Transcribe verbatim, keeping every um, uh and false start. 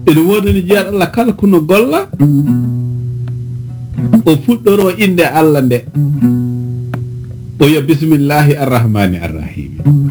ene woodi no jeeɗa Allah kala kono golla o fuɗɗoro inde Allah nde o yo bismillahi arrahmani arrahimi